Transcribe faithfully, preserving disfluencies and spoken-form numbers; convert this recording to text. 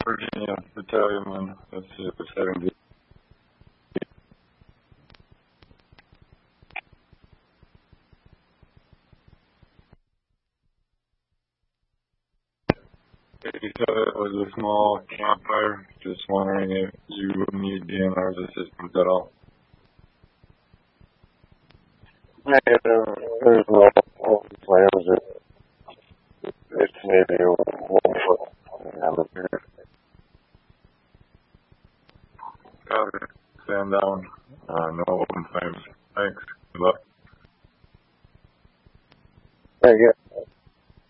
Virginia Battalion, that's it, seventy. You said it was a small campfire. Just wondering if you would need D N R's assistance at all. Yeah, there's no plans. It, it's maybe one foot. Got it. Stand down.